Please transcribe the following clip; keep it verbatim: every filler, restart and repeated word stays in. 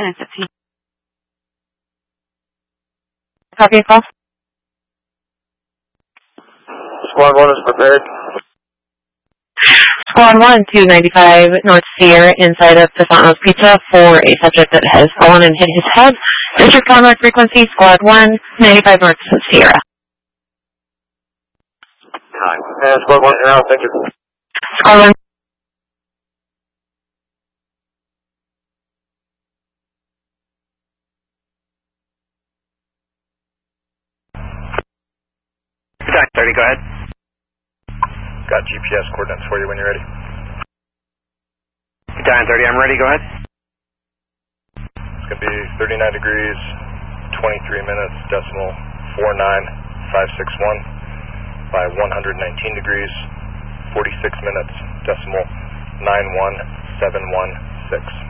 minutes at T. Copy a call. Squad one is prepared. Squad one, two ninety-five North Sierra, inside of Pisano's Pizza for a subject that has fallen and hit his head. District contact frequency, Squad one, ninety-five North Sierra. Time. And Squad one, you're out. Thank you. Squad one. nine thirty, go ahead. Got G P S coordinates for you when you're ready. nine thirty, I'm ready, go ahead. It's going to be thirty-nine degrees, twenty-three minutes, decimal four nine five six one by one hundred nineteen degrees, forty-six minutes, decimal nine one seven one six.